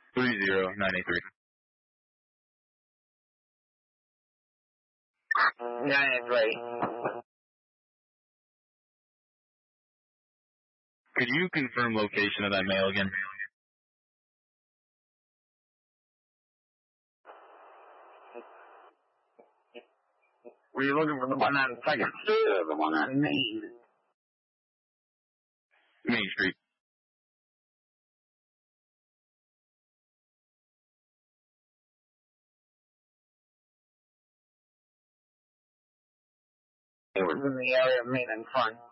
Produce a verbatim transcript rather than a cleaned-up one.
three zero nine eight three. nine eight three. Could you confirm location of that mail again? Were you looking for the one on Second Street or the one on Main? Main Street. It was in the area of Main and Front.